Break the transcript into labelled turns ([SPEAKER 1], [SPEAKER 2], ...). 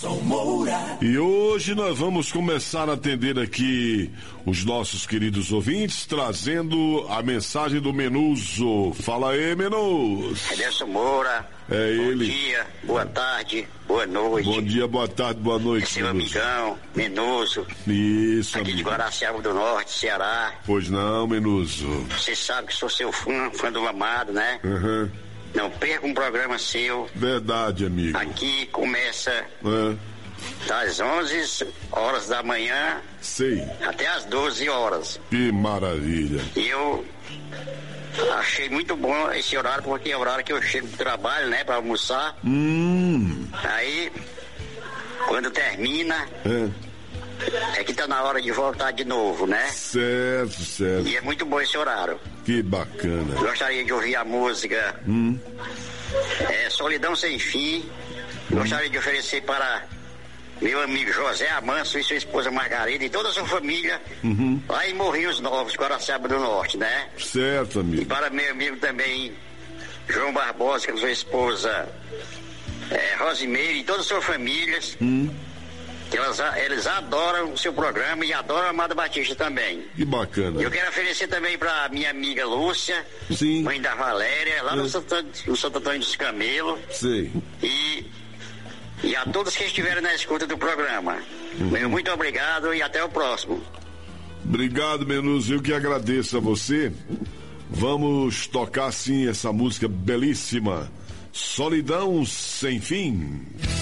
[SPEAKER 1] E hoje nós vamos começar a atender aqui os nossos queridos ouvintes, trazendo a mensagem do Menuso. Fala aí, Menuso.
[SPEAKER 2] Edson Moura.
[SPEAKER 1] É ele.
[SPEAKER 2] Bom dia, boa tarde, boa noite.
[SPEAKER 1] Bom dia, boa tarde, boa noite.
[SPEAKER 2] É seu amigão, Menuso.
[SPEAKER 1] Isso,
[SPEAKER 2] aqui de Guaraciaba do Norte, Ceará.
[SPEAKER 1] Pois não, Menuso.
[SPEAKER 2] Você sabe que sou seu fã do amado, né?
[SPEAKER 1] Uhum.
[SPEAKER 2] Não perca um programa seu.
[SPEAKER 1] Verdade, amigo.
[SPEAKER 2] Aqui começa das 11 horas da manhã.
[SPEAKER 1] Sei.
[SPEAKER 2] Até as 12 horas.
[SPEAKER 1] Que maravilha.
[SPEAKER 2] E eu achei muito bom esse horário, porque é o horário que eu chego do trabalho, né, pra almoçar. Aí, quando termina, é que tá na hora de voltar de novo, né?
[SPEAKER 1] Certo, certo.
[SPEAKER 2] E é muito bom esse horário.
[SPEAKER 1] Que bacana.
[SPEAKER 2] Gostaria de ouvir a música Solidão Sem Fim. Gostaria de oferecer para meu amigo José Amanso e sua esposa Margarida e toda a sua família lá em Morrinhos Novos, Guaraciaba do Norte, né?
[SPEAKER 1] Certo, amigo.
[SPEAKER 2] E para meu amigo também João Barbosa, com sua esposa Rosimeire e todas as suas famílias. Eles adoram o seu programa e adoram a Amada Batista também.
[SPEAKER 1] Que bacana.
[SPEAKER 2] Eu quero oferecer também para minha amiga Lúcia,
[SPEAKER 1] sim,
[SPEAKER 2] mãe da Valéria, lá no Santo Antônio dos Camelos.
[SPEAKER 1] Sim.
[SPEAKER 2] E a todos que estiverem na escuta do programa. Muito obrigado e até o próximo.
[SPEAKER 1] Obrigado, Menuso. Eu que agradeço a você. Vamos tocar sim essa música belíssima, Solidão Sem Fim.